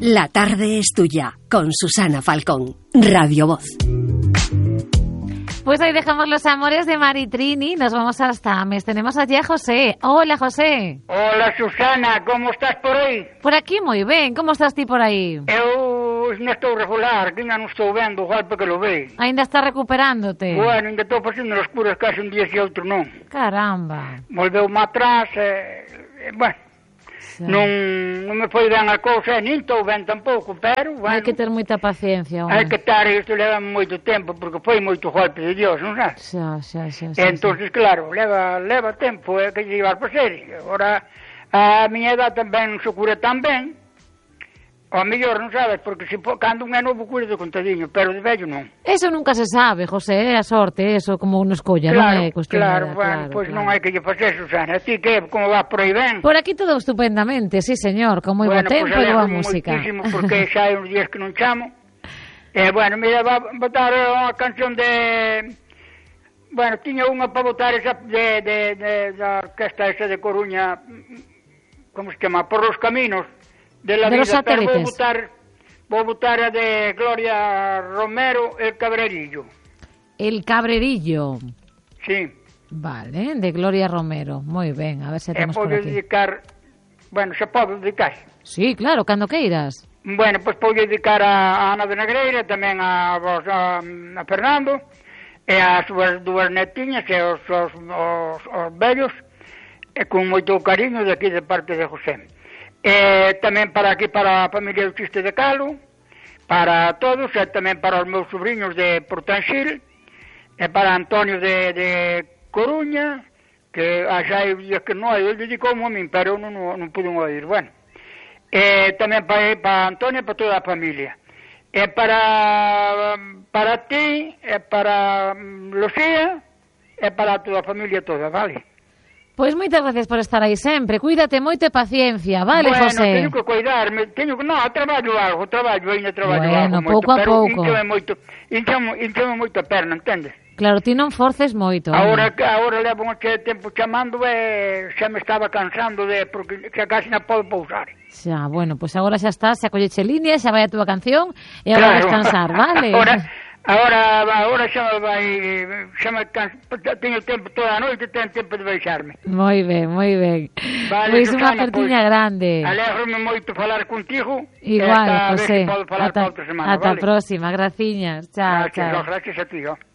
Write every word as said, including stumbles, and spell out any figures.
La tarde es tuya, con Susana Falcón, Radio Voz. Pues ahí dejamos los amores de Maritrini, nos vamos hasta Ames. Tenemos allí a José. Hola, José. Hola, Susana, como estás por aí? Por aquí moi ben, como estás ti por aí? Eu non estou regular, que ainda non estou vendo o golpe que lo ve. Ainda está recuperándote? Bueno, ainda estou facendo as curas case un día e outro non. Caramba. Volveu-me atrás, e, e, bueno, sí. non, non me foi ben a cousa, nin estou ben tampouco, pero, bueno. Hai que ter moita paciencia, home. Hai que estar, isto leva moito tempo, porque foi moito golpe de Dios, non sabes? Xa, xa, xa, xa. Entón, claro, leva, leva tempo, é que llevar para ser. Agora, a miña edad tamén non se cura tan ben, ou a mellor, non sabes, porque se, cando un é novo cura de contadiño, pero de vello non. Eso nunca se sabe, José, é a sorte, eso como uno escolla, claro, non é cuestión claro, de... bueno, claro, pois claro. non hai que lle facer, Susana. A ti que, como va por aí ben? Por aquí todo estupendamente, sí, señor, con moi bueno, bo tempo pues e boa música. Moitísimo, porque xa hai uns días que non chamo. E, bueno, mira, va a botar unha canción de... Bueno, tiña unha para botar esa de, de, de, da orquesta esa de Coruña, como se chama? Por los caminos de la de vida, los satélites. Pero vou botar... Vou botar a de Gloria Romero, El Cabrerillo. El Cabrerillo. Sí. Vale, de Gloria Romero. Moi ben, a ver se temos por aquí. dedicar... Bueno, xa podo dedicar. Sí, claro, cando queiras. Bueno, pois pues, podo dedicar a Ana de Negreira, tamén a, vos, a, a Fernando, e as súas dúas netiñas, e os, os, os, os vellos, e con moito cariño de aquí de parte de José. E tamén para aquí, para a familia do Chiste de Calo, para todos, e tamén para os meus sobrinhos de Portanxil, e para Antonio de, de Coruña, que xa hai días que non hai, ele dedicou-me a min, pero non, non, non pude oír, bueno. E tamén para, para Antonio e para toda a familia. E para, para ti, e para Lucía, e para toda a familia toda, vale? Pois moitas gracias por estar aí sempre. Cuídate moito e paciencia, vale, bueno, José? Bueno, teño que cuidarme, teño que... Non, traballo algo, traballo, ainda traballo bueno, algo pouco moito, a pero pouco. Pero moito, hinchame, hinchame moito a perna, entendes? Claro, ti non forces moito. Agora, agora levo un che tempo chamando e xa me estaba cansando de... Porque xa casi non podo pousar. Xa, bueno, pois pues agora xa estás, xa colleche línea, xa vai a túa canción e agora claro. Descansar, vale? Agora... Agora, agora xa me vai, xa me canso, teño tempo toda a noite, teño tempo de baixarme. Moi ben, moi ben. Vale, pois Susana, unha pertiña pues, grande. Alégrome moito falar contigo. Igual, e José. Podo falar ata outra semana, ata vale? próxima, graciñas. Chao, gracias, chao. Gracias a ti, ó.